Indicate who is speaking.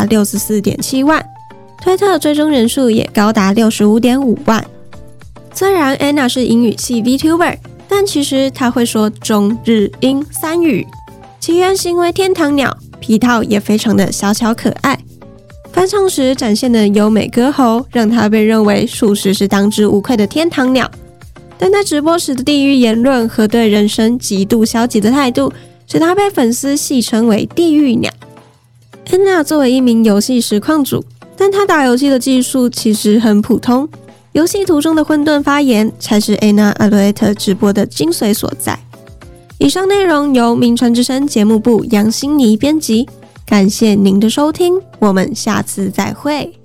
Speaker 1: 达 64.7 万，推特追踪人数也高达 65.5 万。虽然 Anna 是英语系 VTuber， 但其实她会说中日英3语，其原型为天堂鸟，皮套也非常的小巧可爱。翻唱时展现的优美歌喉，让她被认为属实是当之无愧的天堂鸟。但在直播时的地狱言论和对人生极度消极的态度，使她被粉丝戏称为地狱鸟。Anna 作为一名游戏实况主，但她打游戏的技术其实很普通，游戏途中的混沌发言才是 Anna Alouette 直播的精髓所在。以上内容由名传之声节目部杨欣妮编辑，感谢您的收听，我们下次再会。